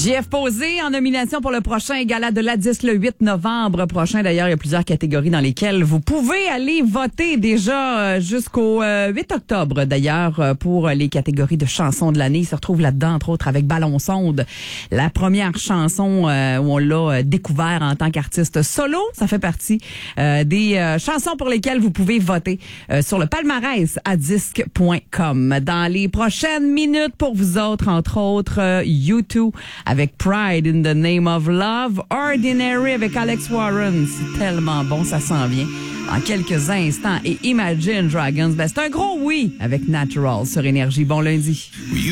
JF Posé en nomination pour le prochain gala de la disque le 8 novembre prochain. D'ailleurs, il y a plusieurs catégories dans lesquelles vous pouvez aller voter déjà jusqu'au 8 octobre. D'ailleurs, pour les catégories de chansons de l'année, il se retrouve là-dedans, entre autres, avec Ballon Sonde. La première chanson où on l'a découvert en tant qu'artiste solo, ça fait partie des chansons pour lesquelles vous pouvez voter sur le palmarès à disque.com. Dans les prochaines minutes pour vous autres, entre autres, U2 avec Pride in the Name of Love, Ordinary avec Alex Warren. C'est tellement bon, ça s'en vient en quelques instants. Et Imagine Dragons, c'est un gros oui avec Natural sur Énergie. Bon lundi.